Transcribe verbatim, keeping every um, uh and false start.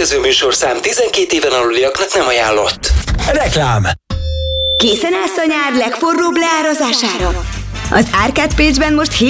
következő műsorszám tizenkét éven aluliaknak nem ajánlott. Reklám. Készen állsz a nyár legforróbb leárazására? Az Arcade Page-ben most